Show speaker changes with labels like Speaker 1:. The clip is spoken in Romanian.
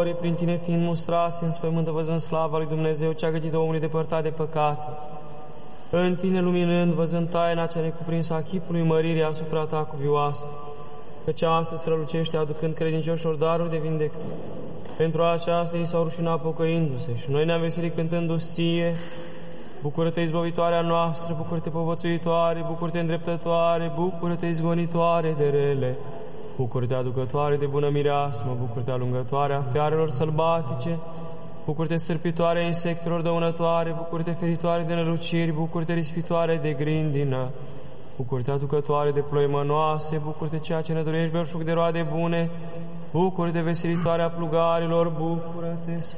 Speaker 1: păstori, prin tine fiind mustrase, înspăimântă văzând slava lui Dumnezeu, cea gătită omului depărtat de păcate. În tine luminând, văzând taina cea necuprinsă a chipului măririi asupra ta cuvioasă, căci astăzi strălucește aducând credincioșilor daruri de vindecare. Pentru aceasta ei s-au rușinat pocăindu-se și noi ne-am veselit cântându-ți ție: bucură-te, izbăvitoarea noastră, bucură-te, povățuitoare, bucură-te, îndreptătoare, bucură-te, izgonitoare de rele, bucură-te, aducătoare de bună mireasmă, bucură-te, alungătoare a fiarelor sălbatice, bucură-te, stârpitoare a insectelor dăunătoare, bucură-te, feritoare de năluciri, bucură-te, rispitoare de grindină, bucură-te, aducătoare de ploi mănoase, bucură-te, ceea ce ne dorești, belșug de roade bune, bucură-te, veselitoarea plugarilor, bucură-te,